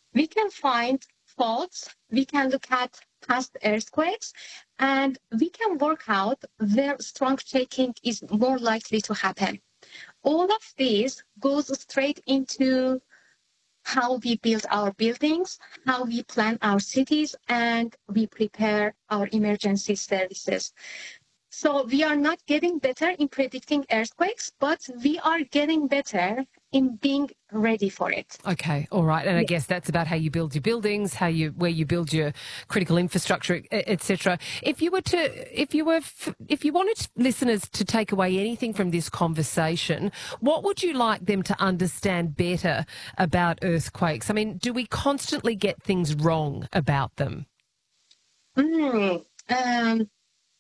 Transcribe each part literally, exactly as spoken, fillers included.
we can find faults, we can look at past earthquakes, and we can work out where strong shaking is more likely to happen. All of these goes straight into how we build our buildings, how we plan our cities, and we prepare our emergency services. So we are not getting better in predicting earthquakes, but we are getting better in being ready for it. Okay, all right. And I guess that's about how you build your buildings, how you where you build your critical infrastructure, et cetera. If you were to, if you were, if you wanted listeners to take away anything from this conversation, what would you like them to understand better about earthquakes? I mean, do we constantly get things wrong about them? Mm, um,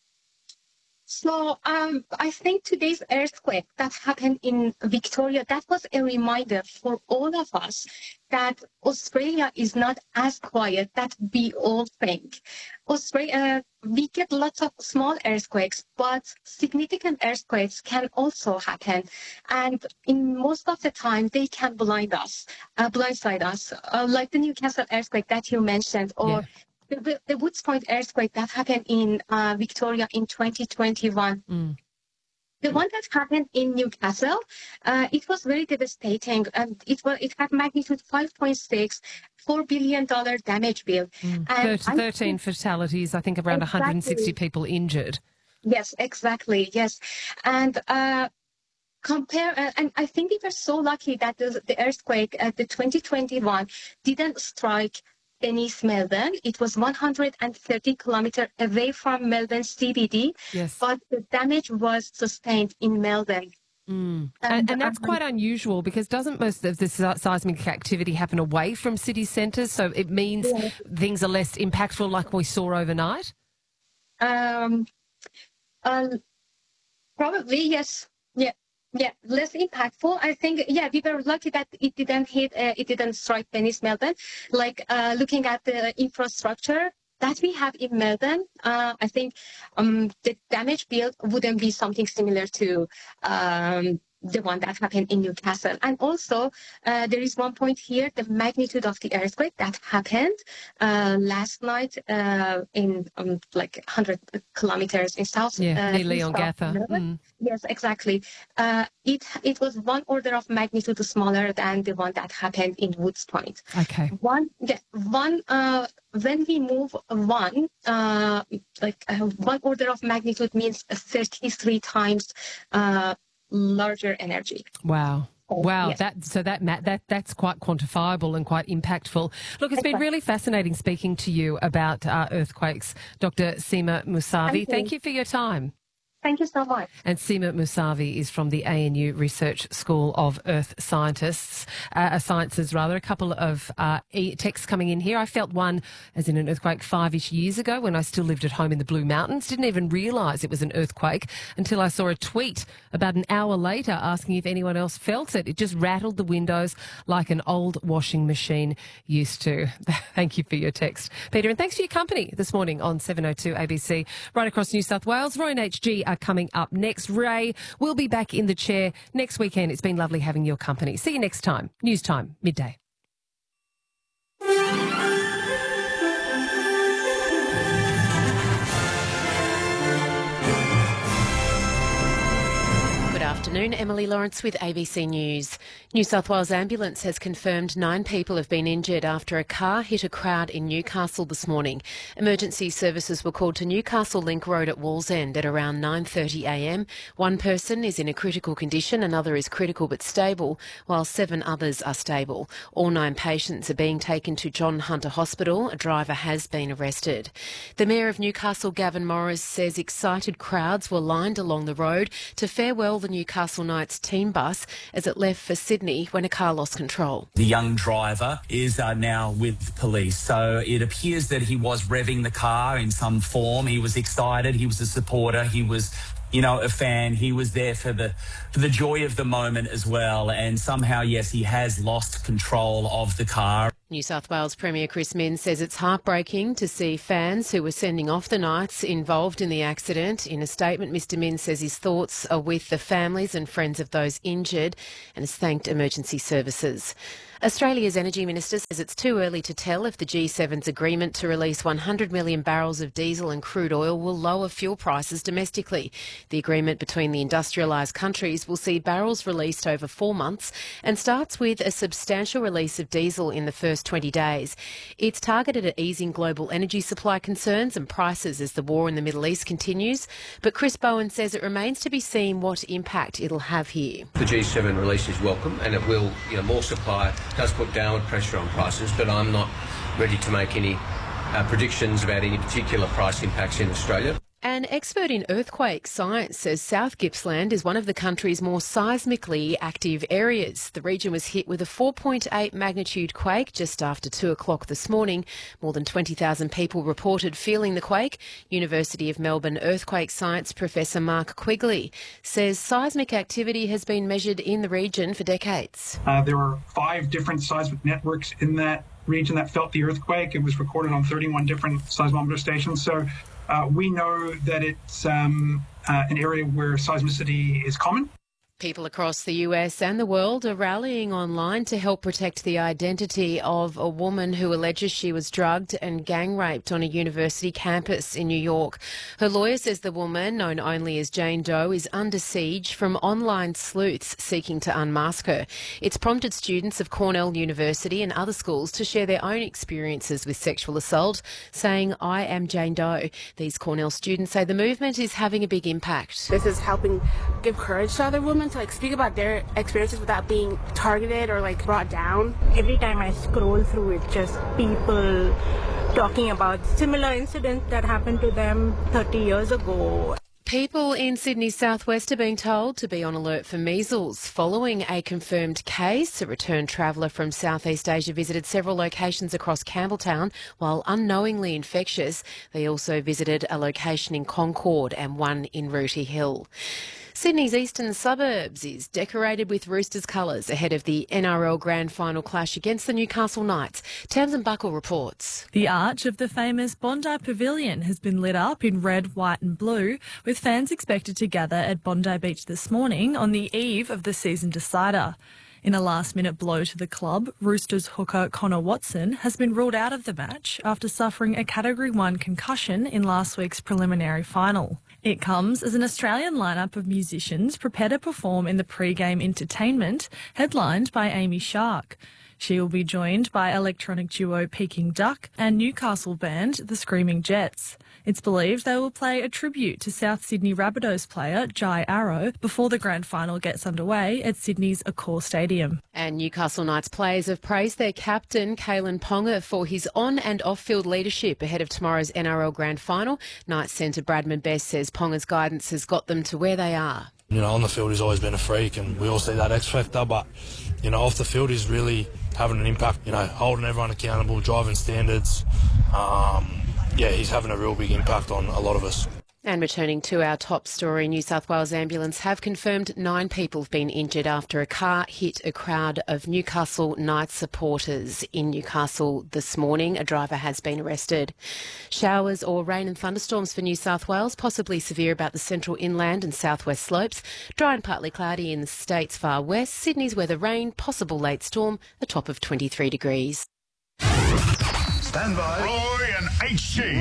So um, I think today's earthquake that happened in Victoria, that was a reminder for all of us that Australia is not as quiet that we all think. Australia, uh, we get lots of small earthquakes, but significant earthquakes can also happen. And in most of the time, they can blind us, uh, blindside us, uh, like the Newcastle earthquake that you mentioned, or Yeah. the, the Woods Point earthquake that happened in uh, Victoria in twenty twenty-one. Mm. The one that happened in Newcastle, uh, it was very devastating, and it was it had magnitude five point six, four billion dollars damage bill. Mm. And I thirteen fatalities, I think around exactly, one hundred sixty people injured. Yes, exactly, yes. And uh, compare, uh, and I think we were so lucky that the, the earthquake at the twenty twenty-one didn't strike Dennis, Melbourne. It was one hundred thirty kilometers away from Melbourne C B D, Yes. but the damage was sustained in Melbourne. Mm. And, and that's um, quite unusual because doesn't most of the seismic activity happen away from city centres? So it means Yeah. things are less impactful like we saw overnight? Um, um, probably, yes. Yeah. Yeah, less impactful. I think, yeah, we were lucky that it didn't hit, uh, it didn't strike Venice, Melbourne. Like uh, looking at the infrastructure that we have in Melbourne, uh, I think um, the damage bill wouldn't be something similar to um, the one that happened in Newcastle. And also, uh, there is one point here, the magnitude of the earthquake that happened uh, last night uh, in um, like one hundred kilometers in south. Yeah, uh, near in Leon South Gather. Melbourne. Mm. Yes, exactly. Uh, it it was one order of magnitude smaller than the one that happened in Woods Point. Okay. One, yeah, one. Uh, when we move one, uh, like uh, one order of magnitude means thirty-three times uh, larger energy. Wow. Wow, Yes. that so that that that's quite quantifiable and quite impactful. Look, it's been Exactly. really fascinating speaking to you about uh, earthquakes, Doctor Seema Musavi. Thank you. Thank you for your time. Thank you so much. And Seema Musavi is from the A N U Research School of Earth Scientists, uh, Sciences rather. A couple of uh, e- texts coming in here. I felt one as in an earthquake five-ish years ago when I still lived at home in the Blue Mountains. Didn't even realise it was an earthquake until I saw a tweet about an hour later asking if anyone else felt it. It just rattled the windows like an old washing machine used to. Thank you for your text, Peter, and thanks for your company this morning on seven oh two A B C right across New South Wales. Roy and H G are coming up next. Ray will be back in the chair next weekend. It's been lovely having your company. See you next time. News time, midday. Good afternoon, Emily Lawrence with A B C News. New South Wales Ambulance has confirmed nine people have been injured after a car hit a crowd in Newcastle this morning. Emergency services were called to Newcastle Link Road at Wallsend at around nine thirty a m. One person is in a critical condition, another is critical but stable, while seven others are stable. All nine patients are being taken to John Hunter Hospital. A driver has been arrested. The Mayor of Newcastle, Gavin Morris, says excited crowds were lined along the road to farewell the Newcastle Knights team bus as it left for Sydney when a car lost control. The young driver is uh, now with police, so it appears that he was revving the car in some form. He was excited, he was a supporter, he was, you know, a fan. He was there for the for the joy of the moment as well, and somehow, yes, he has lost control of the car. New South Wales Premier Chris Minns says it's heartbreaking to see fans who were sending off the Knights involved in the accident. In a statement, Mr Minns says his thoughts are with the families and friends of those injured and has thanked emergency services. Australia's Energy Minister says it's too early to tell if the G seven's agreement to release one hundred million barrels of diesel and crude oil will lower fuel prices domestically. The agreement between the industrialised countries will see barrels released over four months and starts with a substantial release of diesel in the first twenty days. It's targeted at easing global energy supply concerns and prices as the war in the Middle East continues. But Chris Bowen says it remains to be seen what impact it'll have here. The G seven release is welcome, and it will, you know, more supply does put downward pressure on prices, but I'm not ready to make any uh, predictions about any particular price impacts in Australia. An expert in earthquake science says South Gippsland is one of the country's more seismically active areas. The region was hit with a four point eight magnitude quake just after two o'clock this morning. More than twenty thousand people reported feeling the quake. University of Melbourne earthquake science professor Mark Quigley says seismic activity has been measured in the region for decades. Uh, there were five different seismic networks in that region that felt the earthquake. It was recorded on thirty-one different seismometer stations. So Uh, we know that it's um, uh, an area where seismicity is common. People across the U S and the world are rallying online to help protect the identity of a woman who alleges she was drugged and gang raped on a university campus in New York. Her lawyer says the woman, known only as Jane Doe, is under siege from online sleuths seeking to unmask her. It's prompted students of Cornell University and other schools to share their own experiences with sexual assault, saying, "I am Jane Doe." These Cornell students say the movement is having a big impact. This is helping give courage to other women to like speak about their experiences without being targeted or like brought down. Every time I scroll through it, just people talking about similar incidents that happened to them thirty years ago. People in Sydney's southwest are being told to be on alert for measles. Following a confirmed case, a returned traveller from Southeast Asia visited several locations across Campbelltown while unknowingly infectious. They also visited a location in Concord and one in Rooty Hill. Sydney's eastern suburbs is decorated with Roosters colours ahead of the N R L Grand Final clash against the Newcastle Knights. Tamsin Buckle reports. The arch of the famous Bondi Pavilion has been lit up in red, white and blue, with fans expected to gather at Bondi Beach this morning on the eve of the season decider. In a last-minute blow to the club, Roosters hooker Connor Watson has been ruled out of the match after suffering a Category one concussion in last week's preliminary final. It comes as an Australian lineup of musicians prepare to perform in the pre-game entertainment, headlined by Amy Shark. She will be joined by electronic duo Peking Duck and Newcastle band The Screaming Jets. It's believed they will play a tribute to South Sydney Rabbitohs player Jai Arrow before the grand final gets underway at Sydney's Accor Stadium. And Newcastle Knights players have praised their captain, Kalen Ponga, for his on- and off-field leadership ahead of tomorrow's N R L Grand Final. Knights centre Bradman Best says Ponga's guidance has got them to where they are. You know, on the field he's always been a freak and we all see that X factor, but, you know, off the field he's really having an impact, you know, holding everyone accountable, driving standards. Um, yeah, he's having a real big impact on a lot of us. And returning to our top story, New South Wales Ambulance have confirmed nine people have been injured after a car hit a crowd of Newcastle Knights supporters in Newcastle this morning. A driver has been arrested. Showers or rain and thunderstorms for New South Wales, possibly severe about the central inland and southwest slopes. Dry and partly cloudy in the state's far west. Sydney's weather rain, possible late storm, a top of twenty-three degrees. Stand by. Roy and H G.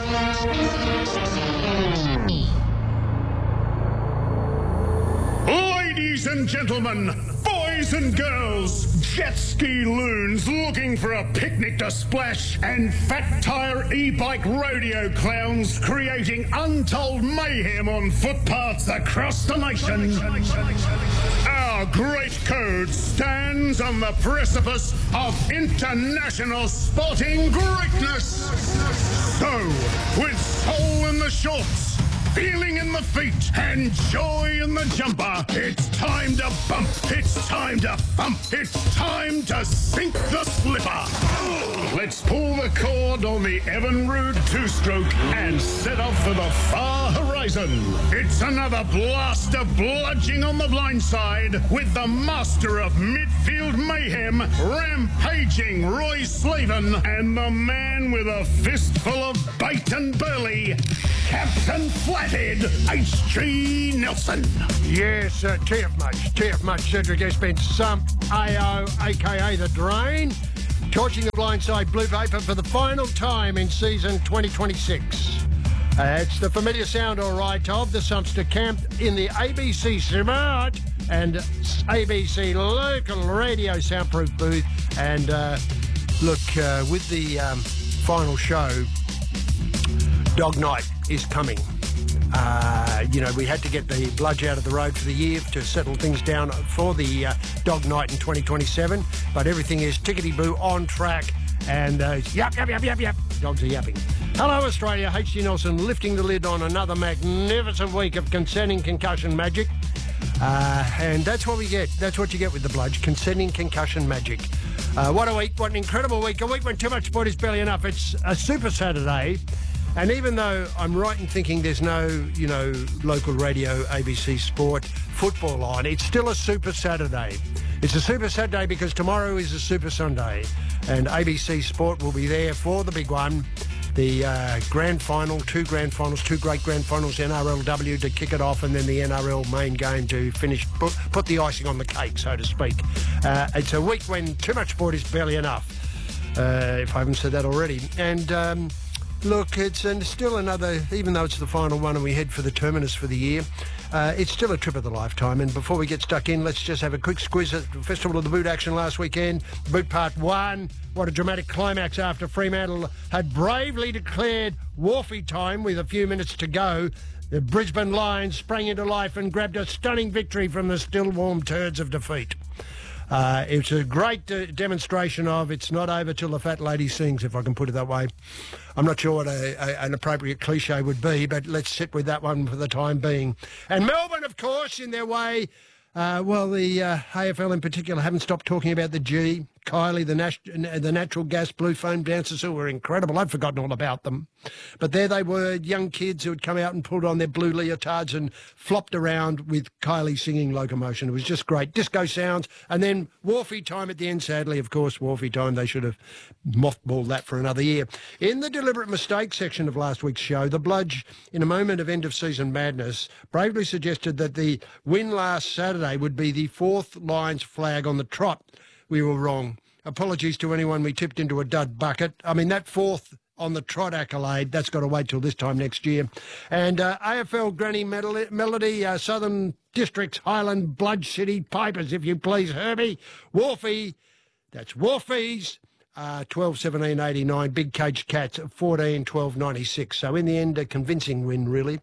Ladies and gentlemen, boys and girls, jet ski loons looking for a picnic to splash, and fat tyre e-bike rodeo clowns creating untold mayhem on footpaths across the nation. Our great code stands on the precipice of international sporting greatness. So, with soul in the shorts, feeling in the feet, and joy in the jumper, it's time to bump, it's time to thump, it's time to sink the slipper. Let's pull the cord aboard on the Evan Roode two-stroke and set off for the far horizon. It's another blast of bludging on the blind side with the master of midfield mayhem, rampaging Roy Slaven, and the man with a fistful of bait and burley, Captain Flathead, H G Nelson. Yes, uh, T F much, T F much, Cedric Espence, some A O, a k a The Drain, torching the blindside blue paper for the final time in season twenty twenty-six. Uh, it's the familiar sound, all right, of the Sumpster camp in the A B C Smart and A B C local radio soundproof booth. And uh, look, uh, with the um, final show, Dog Night is coming. Uh, you know, we had to get the bludge out of the road for the year to settle things down for the uh, Dog Night in twenty twenty-seven. But everything is tickety-boo on track. And uh, yap, yap, yap, yap, yap. Dogs are yapping. Hello, Australia. H G Nelson lifting the lid on another magnificent week of consenting concussion magic. Uh, and that's what we get. That's what you get with the bludge. Consenting concussion magic. Uh, what a week. What an incredible week. A week when too much sport is barely enough. It's a Super Saturday. And even though I'm right in thinking there's no, you know, local radio, A B C Sport, football on, it's still a Super Saturday. It's a Super Saturday because tomorrow is a Super Sunday. And A B C Sport will be there for the big one. The uh, grand final, two grand finals, two great grand finals, N R L W to kick it off, and then the N R L main game to finish, put, put the icing on the cake, so to speak. Uh, it's a week when too much sport is barely enough, uh, if I haven't said that already. And... Um, Look, it's uh, still another, even though it's the final one and we head for the terminus for the year, uh, it's still a trip of the lifetime. And before we get stuck in, let's just have a quick squiz at the Festival of the Boot action last weekend. Boot Part one. What a dramatic climax after Fremantle had bravely declared Wharfie time with a few minutes to go. The Brisbane Lions sprang into life and grabbed a stunning victory from the still warm turds of defeat. Uh, it's a great uh, demonstration of it's not over till the fat lady sings, if I can put it that way. I'm not sure what a, a, an appropriate cliche would be, but let's sit with that one for the time being. And Melbourne, of course, in their way, uh, well, the uh, A F L in particular haven't stopped talking about the G. Kylie, the, nat- the natural gas blue foam dancers who were incredible. I'd forgotten all about them. But there they were, young kids who had come out and pulled on their blue leotards and flopped around with Kylie singing Locomotion. It was just great. Disco sounds. And then Wharfie time at the end. Sadly, of course, Wharfie time. They should have mothballed that for another year. In the deliberate mistake section of last week's show, the Bludge, in a moment of end-of-season madness, bravely suggested that the win last Saturday would be the fourth Lions flag on the trot. We were wrong. Apologies to anyone we tipped into a dud bucket. I mean, that fourth on the trot accolade, that's got to wait till this time next year. And uh, A F L Granny Melody, uh, Southern Districts, Highland, Blood City, Pipers, if you please, Herbie, Wharfie, that's Wharfies, uh, twelve seventeen eighty-nine, Big Cage Cats, fourteen twelve ninety-six. So in the end, a convincing win, really,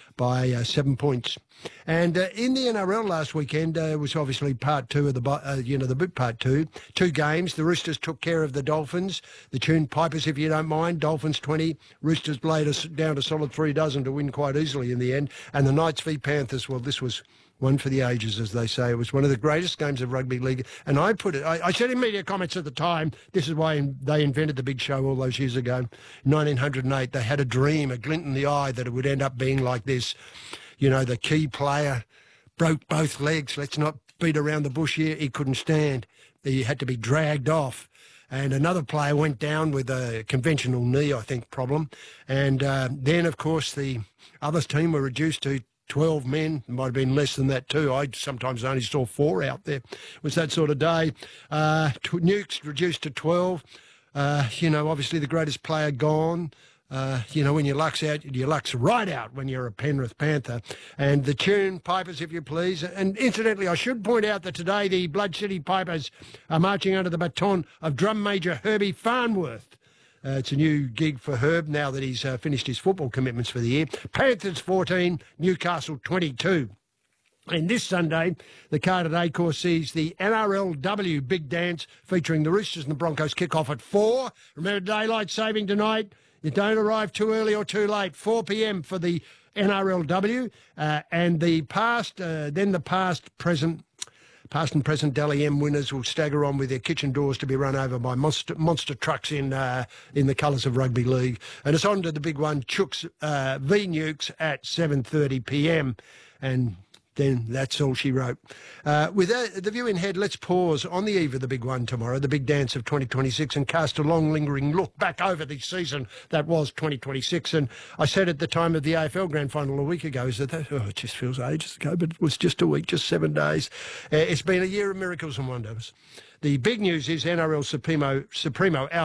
by uh, seven points. And uh, in the N R L last weekend uh, was obviously part two of the, uh, you know, the boot part two. Two games. The Roosters took care of the Dolphins. The tune Pipers, if you don't mind. Dolphins twenty. Roosters laid us down a solid three dozen to win quite easily in the end. And the Knights v Panthers, well, this was one for the ages, as they say. It was one of the greatest games of rugby league. And I put it, I, I said in media comments at the time, this is why they invented the big show all those years ago. In nineteen oh eight, they had a dream, a glint in the eye that it would end up being like this. You know, the key player broke both legs. Let's not beat around the bush here. He couldn't stand. He had to be dragged off. And another player went down with a conventional knee, I think, problem. And uh, then, of course, the other team were reduced to twelve men. It might have been less than that too. I sometimes only saw four out there. It was that sort of day. Uh, Nukes reduced to twelve. Uh, you know, obviously the greatest player gone. Uh, you know, when your luck's out, your luck's right out when you're a Penrith Panther. And the tune, Pipers, if you please. And incidentally, I should point out that today the Blood City Pipers are marching under the baton of Drum Major Herbie Farnworth. Uh, it's a new gig for Herb now that he's uh, finished his football commitments for the year. Panthers fourteen, Newcastle twenty-two. And this Sunday, the card at Accor sees the N R L W Big Dance featuring the Roosters and the Broncos kick off at four. Remember daylight saving tonight? You don't arrive too early or too late. four p.m. for the N R L W. Uh, and the past, uh, then the past, present, Past and present Dally M winners will stagger on with their kitchen doors to be run over by monster monster trucks in uh, in the colours of rugby league. And it's on to the big one, Chooks uh, v Nukes at seven thirty p m. And then that's all she wrote. Uh, with that, the view in head, let's pause on the eve of the big one tomorrow, the big dance of twenty twenty-six, and cast a long, lingering look back over the season that was twenty twenty-six. And I said at the time of the A F L Grand Final a week ago, is that, oh, it just feels ages ago, but it was just a week, just seven days. Uh, it's been a year of miracles and wonders. The big news is N R L Supremo, Supremo out.